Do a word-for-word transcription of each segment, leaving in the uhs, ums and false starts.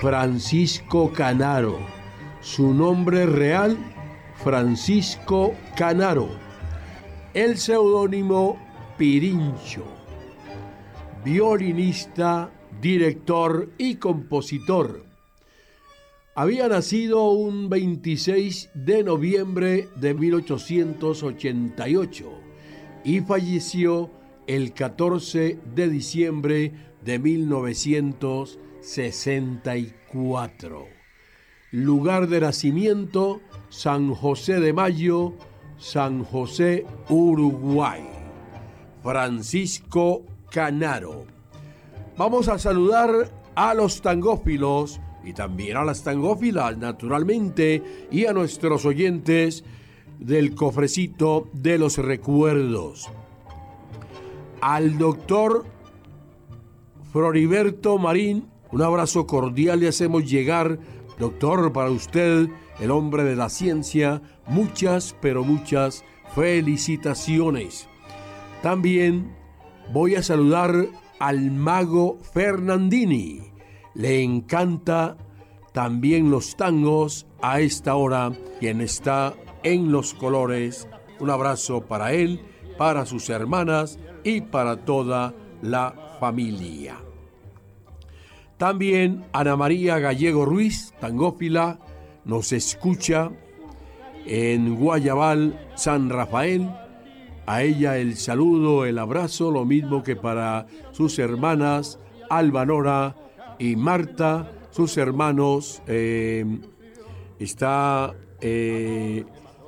Francisco Canaro. Su nombre real, Francisco Canaro. El seudónimo Pirincho. Violinista, director y compositor. Había nacido un veintiséis de noviembre de mil ochocientos ochenta y ocho y falleció el catorce de diciembre de mil novecientos sesenta y cuatro. Lugar de nacimiento, San José de Mayo, San José, Uruguay. Francisco Canaro. Vamos a saludar a los tangófilos y también a las tangófilas, naturalmente, y a nuestros oyentes del cofrecito de los recuerdos. Al doctor Floriberto Marín, un abrazo cordial le hacemos llegar. Doctor, para usted, el hombre de la ciencia, muchas, pero muchas felicitaciones. También voy a saludar al mago Fernandini. Le encanta también los tangos a esta hora, quien está en Los Colores. Un abrazo para él, para sus hermanas y para toda la familia. También Ana María Gallego Ruiz, tangófila, nos escucha en Guayabal, San Rafael. A ella el saludo, el abrazo, lo mismo que para sus hermanas Albanora y Marta, sus hermanos, eh, está eh,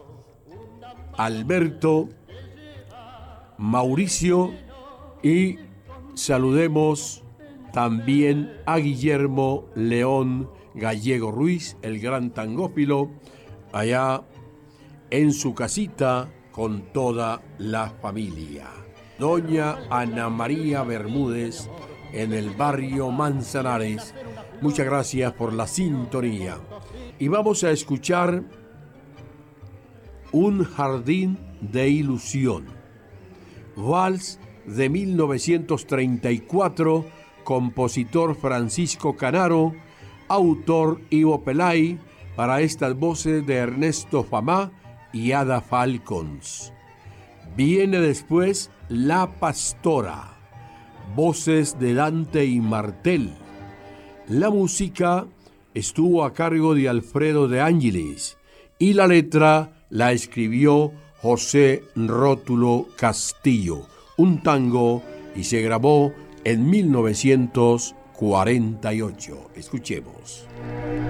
Alberto, Mauricio, y saludemos también a Guillermo León Gallego Ruiz, el gran tangófilo, allá en su casita con toda la familia. Doña Ana María Bermúdez, en el barrio Manzanares, muchas gracias por la sintonía. Y vamos a escuchar Un jardín de ilusión, vals de mil novecientos treinta y cuatro, compositor Francisco Canaro, autor Ivo Pelay, para estas voces de Ernesto Famá y Ada Falcons. Viene después La Pastora, voces de Dante y Martel. La música estuvo a cargo de Alfredo de Ángeles y la letra la escribió José Rótulo Castillo, un tango, y se grabó en mil novecientos cuarenta y ocho. Escuchemos.